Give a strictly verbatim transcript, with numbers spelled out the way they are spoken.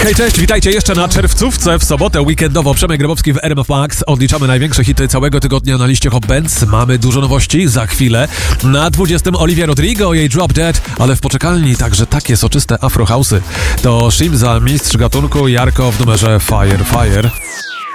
Hej, cześć, witajcie jeszcze na czerwcówce w sobotę weekendowo. Przemek Grabowski w R M F Max. Odliczamy największe hity całego tygodnia na liście Hot Bands. Mamy dużo nowości za chwilę. Na dwudziestym Olivia Rodrigo, jej Drop Dead, ale w poczekalni także takie soczyste afro house'y. To Shimza, mistrz gatunku, Jarko w numerze Fire Fire.